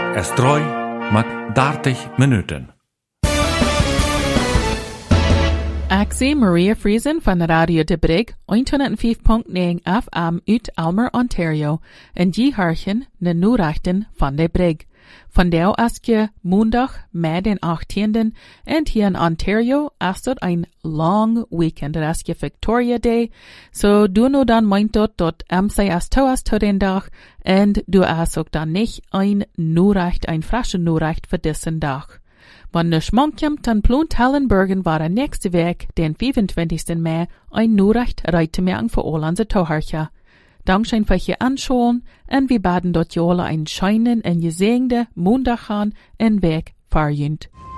Es 3 met 30 minuten. Ik zie Maria Friesen van de Radio de Brig, 105.9 FM uit Almer, Ontario, en die harchen de nieuwrechten van de Brig. Vandaag is je maandag, mei den 18e, en hier in Ontario is het een long weekend. Het is je Victoria Day, so du nu dan meint dat MCS is den dag, en du is ook dan niet een nieuwrecht, een frische nieuwrecht voor deze dag. Wanneer de schmankjem ten ploont Hellenbergen waren nächste week, den 25. mei, een nieuwrecht rijdt te merken voor al onze toehartje. Dankzij voor je anschauen en we baden dat jola een scheinen en gezegende maandag gaan en weg verjunt.